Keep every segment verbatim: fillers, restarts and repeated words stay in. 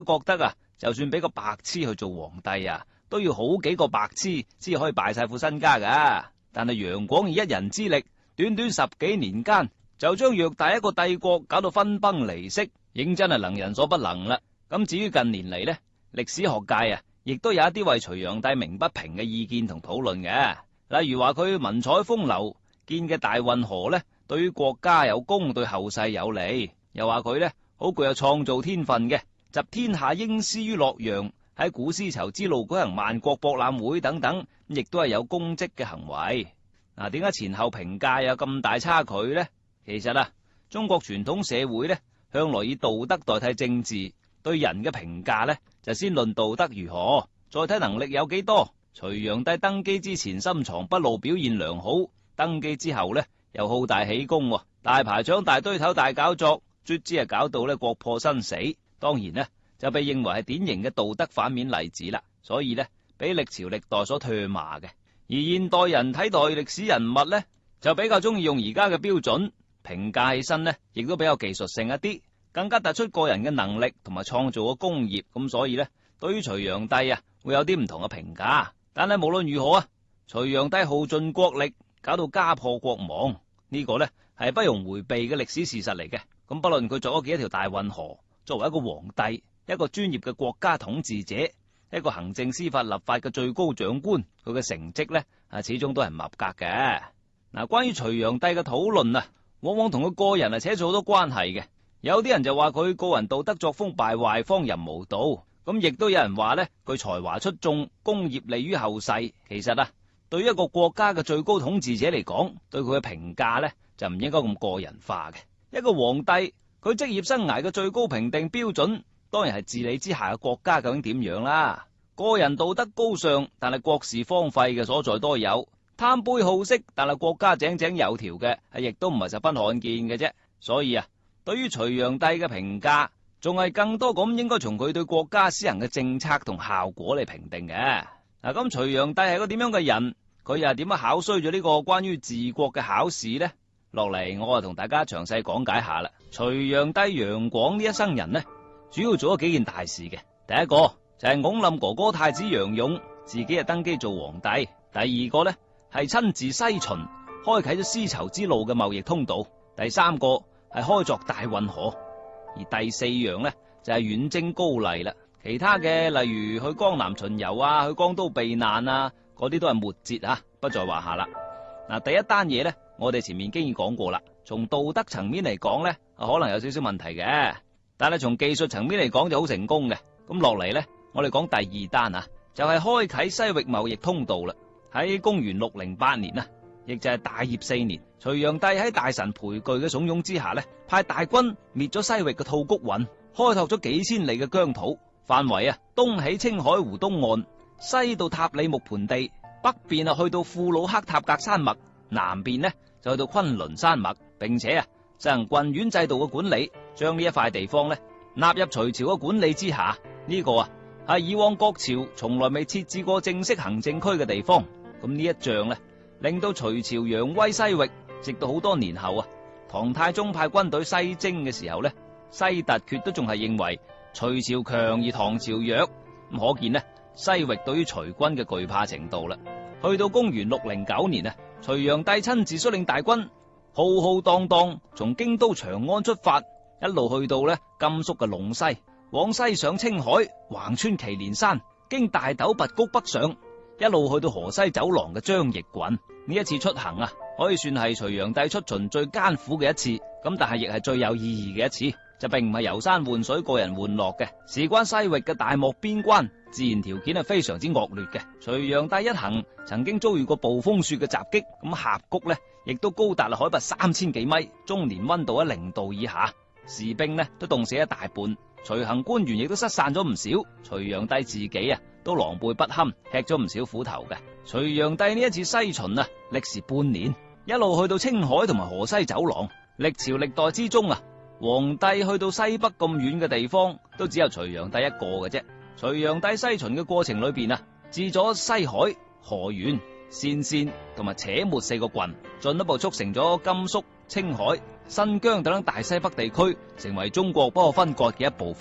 覺得啊，就算俾個白痴去做皇帝啊，都要好幾個白痴先可以敗晒副身家噶。但係楊廣以一人之力，短短十幾年間就將偌大一個帝國搞到分崩離析，認真係能人所不能啦。咁至於近年嚟呢，歷史學界啊，亦都有一啲為隋煬帝鳴不平嘅意見同討論嘅。例如話佢文采風流，建嘅大運河呢，對於國家有功，對後世有利。又話佢呢，好具有創造天分嘅，集天下英詩於洛陽，喺古絲綢之路舉行萬國博覽會等等，亦都係有功績嘅行為。嗱，點解前後評價有咁大差距呢？其實啊，中國傳統社會呢，向來以道德代替政治，對人嘅評價呢，就先論道德如何，再睇能力有幾多。隋煬帝登基之前深藏不露，表現良好，登基之後呢，又好大喜功，大排場、大堆頭、大搞作，卒之係搞到呢國破生死。當然呢，就被認為係典型嘅道德反面例子啦，所以呢，俾歷朝歷代所唾罵嘅。而現代人睇待歷史人物呢，就比較中意用而家嘅標準評價起身呢，亦都比較技術性一啲，更加突出個人嘅能力同埋創造嘅功業。咁所以呢，對於隋煬帝啊，會有啲唔同嘅評價。但係無論如何啊，隋煬帝耗盡國力，搞到家破國亡，呢個呢係不容回避嘅歷史事實嚟嘅。咁不論佢作咗幾多條大運河，作為一個皇帝，一個專業嘅國家統治者，一個行政司法立法嘅最高長官，佢嘅成績呢啊始終都係唔合格嘅。嗱，關於隋煬帝嘅討論啊，往往同佢個人啊扯上好多關係嘅。有啲人就話佢個人道德作風敗壞，荒淫無道。咁亦都有人話呢，佢才華出眾，功業利於後世。其實啊，對於一個國家嘅最高統治者嚟講，對佢嘅評價呢，就唔應該咁個人化嘅。一個皇帝，佢職業生涯嘅最高評定標準，當然係治理之下嘅國家究竟點樣啦。個人道德高尚，但係國事荒廢嘅所在多有；貪杯好色，但係國家井井有條嘅，係亦都唔係十分罕見嘅啫。所以啊，對於隋煬帝嘅評價，仲係更多咁應該從佢對國家施行嘅政策同效果嚟評定嘅。嗱，咁隋煬帝係個點樣嘅人？佢又係點樣考衰咗呢個關於治國嘅考試呢？落嚟我啊同大家詳細講解下啦。隋煬帝楊廣呢一生人呢，主要做咗幾件大事嘅。第一個就係拱冧哥哥太子楊勇，自己啊登基做皇帝。第二個呢係親自西巡，開啟咗絲綢之路嘅貿易通道。第三個係開鑿大運河。而第四樣呢，就係遠征高麗啦，其他嘅例如去江南巡遊啊，去江都避難啊，嗰啲都係末節啊，不在話下啦。嗱，第一單嘢呢，我哋前面經已講過啦，從道德層面嚟講呢，可能有少少問題嘅，但係從技術層面嚟講就好成功嘅。咁落嚟呢，我哋講第二單啊，就係開啟西域貿易通道啦。喺公元六零八年啊，亦就係大業四年，隋煬帝喺大臣裴矩嘅慫恿之下呢，派大軍滅咗西域嘅吐谷渾，開拓咗幾千里嘅疆土，範圍啊東起青海湖東岸，西到塔里木盆地，北邊啊去到庫魯克塔格山脈，南邊呢就去到昆崙山脈，並且啊實行郡縣制度嘅管理，將呢一塊地方呢納入隋朝嘅管理之下。呢、這個啊係以往各朝從來未設置過正式行政區嘅地方。咁呢一仗呢，令到隋朝揚威西域，直到好多年後啊，唐太宗派軍隊西征嘅時候呢，西突厥都仲係認為隋朝強而唐朝弱，咁可見呢西域對於隋軍嘅懼怕程度啦。去到公元六零九年啊，隋煬帝親自率領大軍，浩浩蕩蕩從京都長安出發，一路去到呢甘肅嘅隴西，往西上青海，橫穿祁連山，經大陡拔谷北上，一路去到河西走廊嘅張掖郡。呢一次出行啊，可以算係隋煬帝出巡最艱苦嘅一次，咁但係亦係最有意義嘅一次，就並唔係遊山玩水、個人玩樂嘅。事關西域嘅大漠邊關，自然條件係非常之惡劣嘅。隋煬帝一行曾經遭遇過暴風雪嘅襲擊，咁峽谷呢亦都高達海拔三千幾米，終年溫度喺零度以下，士兵呢都凍死一大半，隨行官員亦都失散咗唔少。隋煬帝自己啊都狼狽不堪，吃咗唔少苦頭嘅。隋煬帝呢一次西巡啊，歷時半年，一路去到青海同埋河西走廊。歷朝歷代之中啊，皇帝去到西北咁遠嘅地方，都只有隋煬帝一個嘅啫。隋煬帝西巡嘅過程裏邊啊，治咗西海、河源、鄯善同埋且末四個郡，進一步促成咗甘肅、青海、新疆等等大西北地區成為中國不可分割嘅一部分。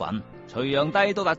隋煬帝到達